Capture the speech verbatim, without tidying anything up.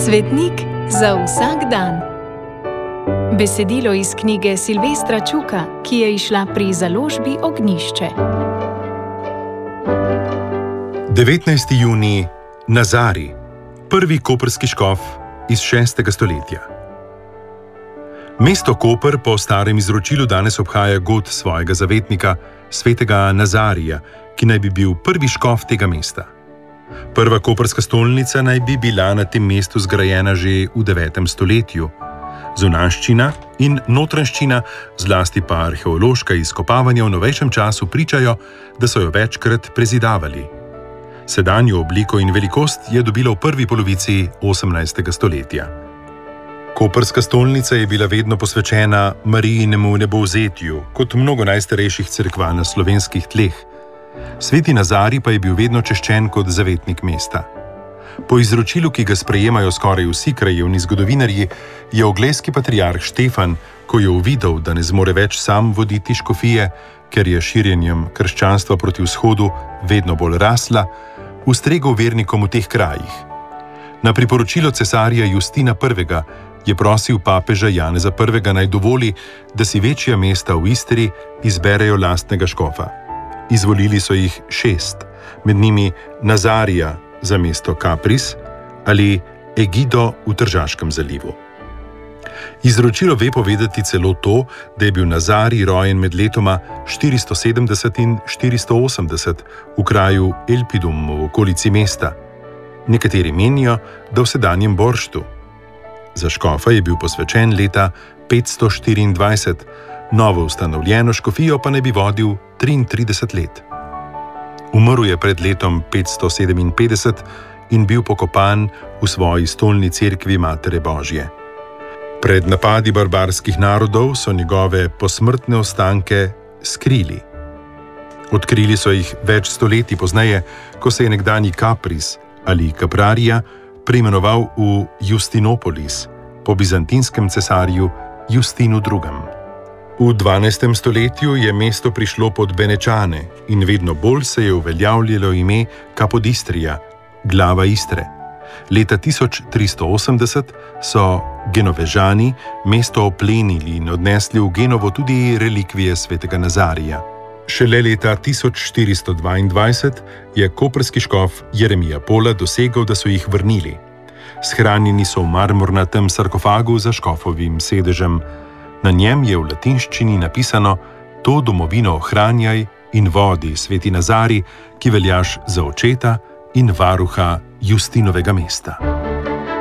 Svetnik za vsak dan. Besedilo iz knjige Silvestra Čuka, ki je izšla pri založbi Ognjišče. devetnajsti junij, Nazarij, prvi koprski škof iz šestega stoletja. Mesto Koper po starem izročilu danes obhaja god svojega zavetnika, svetega Nazarija, ki naj bi bil prvi škof tega mesta. Prva koprska stolnica naj bi bila na tem mestu zgrajena že v devetem stoletju. Zunanjščina in notranjščina, zlasti pa arheološka izkopavanja v novejšem času pričajo, da so jo večkrat prezidavali. Sedanjo obliko in velikost je dobila v prvi polovici osemnajstega stoletja. Koprska stolnica je bila vedno posvečena Marijinemu nebovzetju, kot mnogo najstarejših cerkva na slovenskih tleh. Sveti Nazarij pa je bil vedno češčen kot zavetnik mesta. Po izročilu, ki ga sprejemajo skoraj vsi krajevni zgodovinarji, je oglejski patriarh Štefan, ko je uvidel, da ne zmore več sam voditi škofije, ker je širjenjem krščanstva proti vzhodu vedno bolj rasla, ustregel vernikom v teh krajih. Na priporočilo cesarja Justina prvega je prosil papeža Janeza prvega naj dovoli, da si večja mesta v Istri izberejo lastnega škofa. Izvolili so jih šest, med njimi Nazarija za mesto Kapris ali Egido v Tržaškem zalivu. Izročilo ve povedati celo to, da je bil Nazarij rojen med letoma štiristo sedemdeset in štiristo osemdeset v kraju Elpidum v okolici mesta. Nekateri menijo, da v sedanjem Borštu. Za škofa je bil posvečen leta petsto štiriindvajset, novo ustanovljeno škofijo pa naj bi vodil triintrideset let. Umrl je pred letom petsto sedeminpetdeset in bil pokopan v svoji stolni cerkvi Matere Božje. Pred napadi barbarskih narodov so njegove posmrtne ostanke skrili. Odkrili so jih več stoletij pozneje, ko se je nekdanji Kapris ali Kaprarija preimenoval v Justinopolis po bizantinskem cesarju Justinu drugem. V dvanajstem stoletju je mesto prišlo pod Benečane in vedno bolj se je uveljavljalo ime Kapodistrija, glava Istre. Leta tisoč tristo osemdeset so Genovežani mesto oplenili in odnesli v Genovo tudi relikvije svetega Nazarija. Šele leta tisoč štiristo dvaindvajset je koprski škof Jeremija Pola dosegel, da so jih vrnili. Shranjeni so v marmornatem sarkofagu za škofovim sedežem. Na njem je v latinščini napisano: "To domovino ohranjaj in vodi, sveti Nazarij, ki veljaš za očeta in varuha Justinovega mesta."